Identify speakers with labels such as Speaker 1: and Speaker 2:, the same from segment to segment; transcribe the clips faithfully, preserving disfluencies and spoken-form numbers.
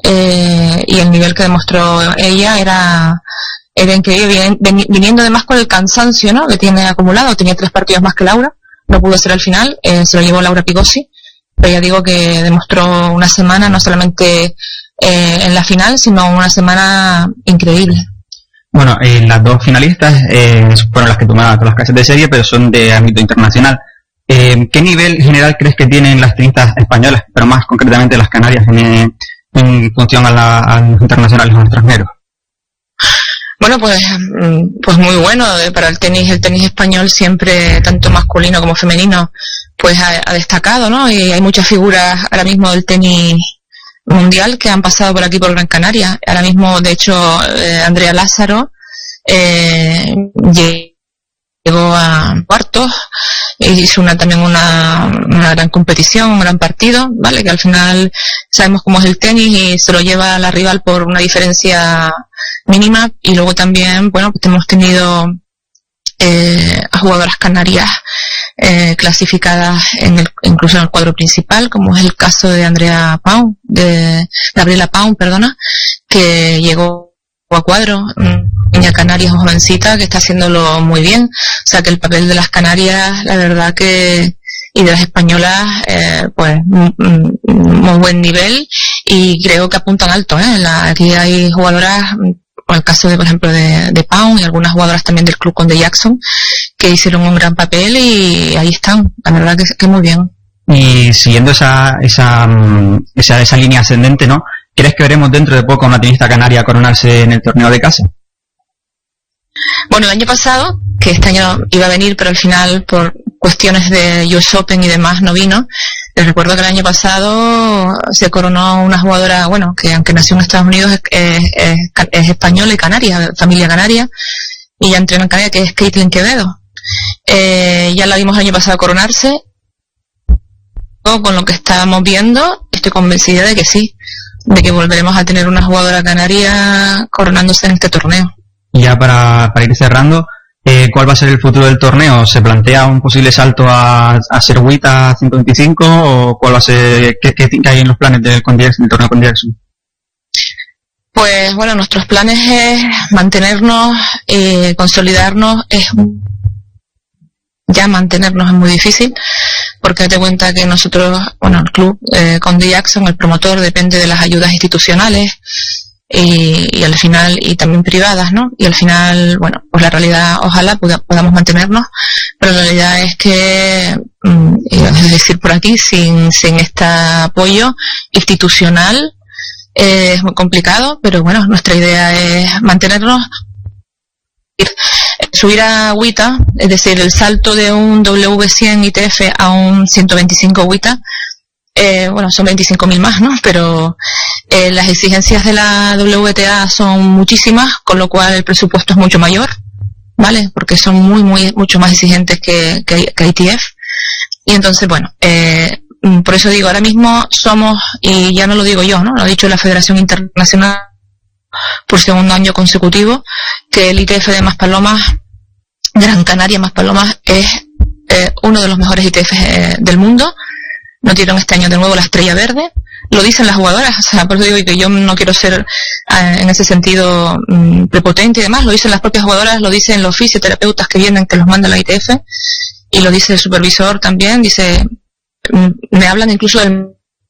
Speaker 1: eh, y el nivel que demostró ella era era increíble, viniendo además con el cansancio, ¿no?, que tiene acumulado. Tenía tres partidos más que Laura, no pudo ser al final, eh, se lo llevó Laura Pigossi, pero ya digo que demostró una semana, no solamente eh, en la final, sino una semana increíble.
Speaker 2: Bueno, eh, las dos finalistas eh, fueron las que tomaron las clases de serie, pero son de ámbito internacional. Eh, ¿Qué nivel general crees que tienen las tenistas españolas, pero más concretamente las canarias, en, en función a, la, a los internacionales o los extranjeros?
Speaker 1: Bueno, pues, pues muy bueno para el tenis. El tenis español siempre, tanto masculino como femenino, pues ha, ha destacado, ¿no? Y hay muchas figuras ahora mismo del tenis mundial que han pasado por aquí por Gran Canaria. Ahora mismo, de hecho, eh, Andrea Lázaro eh, llegó a cuartos, hizo una, también una, una gran competición, un gran partido, ¿vale? Que al final sabemos cómo es el tenis y se lo lleva a la rival por una diferencia mínima. Y luego también, bueno, pues hemos tenido eh, a jugadoras canarias eh, clasificadas en el, incluso en el cuadro principal, como es el caso de Andrea Paun, de Gabriela Paun, perdona, que llegó a cuadro, niña canaria jovencita que está haciéndolo muy bien. O sea que el papel de las canarias, la verdad que, y de las españolas, eh, pues muy buen nivel, y creo que apuntan alto, ¿eh? La, aquí hay jugadoras, o el caso de, por ejemplo, de, de Paun y algunas jugadoras también del Club Conde Jackson, que hicieron un gran papel y ahí están, la verdad que, que muy bien.
Speaker 2: Y siguiendo esa, esa, esa, esa línea ascendente, ¿no?, ¿crees que veremos dentro de poco a una tenista canaria coronarse en el torneo de casa?
Speaker 1: Bueno, el año pasado, que este año iba a venir, pero al final por cuestiones de U S Open y demás no vino. Les recuerdo que el año pasado se coronó una jugadora, bueno, que aunque nació en Estados Unidos es, es, es, es española y canaria, familia canaria, y ya entrena en Canarias, que es Caitlin Quevedo. Eh, ya la vimos el año pasado coronarse. Con lo que estábamos viendo, estoy convencida de que sí, de que volveremos a tener una jugadora canaria coronándose en este torneo.
Speaker 2: Y ya para, para ir cerrando, eh, ¿cuál va a ser el futuro del torneo? ¿Se plantea un posible salto a, a ser WTA ciento veinticinco o cuál va a ser, qué, qué hay en los planes del, del torneo Conde Jackson?
Speaker 1: Pues bueno, nuestros planes es mantenernos, eh, consolidarnos. Es ya mantenernos es muy difícil, porque te cuenta que nosotros, bueno, el club eh, Conde Jackson, el promotor, depende de las ayudas institucionales y, y al final, y también privadas, ¿no? Y al final, bueno, pues la realidad, ojalá puda, podamos mantenernos, pero la realidad es que, mm, es decir, por aquí, sin, sin este apoyo institucional, eh, es muy complicado, pero bueno, nuestra idea es mantenernos. Subir a WTA, es decir, el salto de un W cien I T F a un ciento veinticinco WTA, eh, bueno, son veinticinco mil más, ¿no? Pero eh, las exigencias de la W T A son muchísimas, con lo cual el presupuesto es mucho mayor, ¿vale? Porque son muy, muy, mucho más exigentes que, que, que I T F. Y entonces, bueno, eh, por eso digo, ahora mismo somos, y ya no lo digo yo, ¿no? Lo ha dicho la Federación Internacional por segundo año consecutivo, que el I T F de Maspalomas, Gran Canaria Maspalomas, es eh, uno de los mejores I T F eh, del mundo. Nos dieron este año de nuevo la estrella verde. Lo dicen las jugadoras, o sea, por eso digo que yo no quiero ser eh, en ese sentido mm, prepotente y demás. Lo dicen las propias jugadoras, lo dicen los fisioterapeutas que vienen, que los manda la I T F, y lo dice el supervisor también. Dice, mm, me hablan incluso del...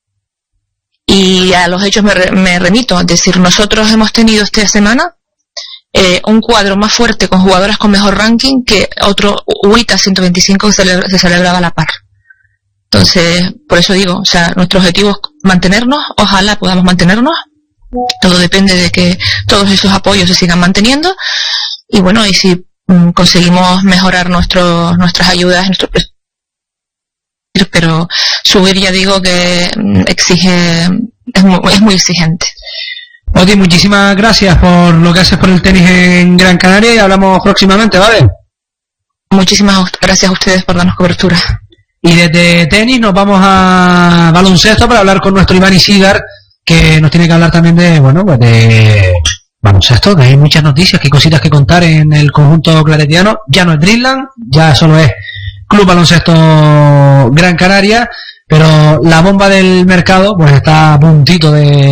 Speaker 1: Y a los hechos me, re, me remito, es decir, nosotros hemos tenido esta semana eh, un cuadro más fuerte con jugadoras con mejor ranking que otro WTA ciento veinticinco que se, se celebraba a la par. Entonces, por eso digo, o sea, nuestro objetivo es mantenernos, ojalá podamos mantenernos, todo depende de que todos esos apoyos se sigan manteniendo, y bueno, y si mm, conseguimos mejorar nuestro, nuestras ayudas, nuestro presupuesto, pero subir, ya digo que exige, es muy, es muy exigente.
Speaker 3: Oti, muchísimas gracias por lo que haces por el tenis en Gran Canaria y hablamos próximamente, ¿vale?
Speaker 1: Muchísimas gracias a ustedes por darnos cobertura.
Speaker 3: Y desde tenis nos vamos a baloncesto para hablar con nuestro Iván Isigar, que nos tiene que hablar también de, bueno, pues de baloncesto, que hay muchas noticias, que hay cositas que contar en el conjunto claretiano. Ya no es Dreamland, ya solo es Club Baloncesto Gran Canaria, pero la bomba del mercado pues está a puntito de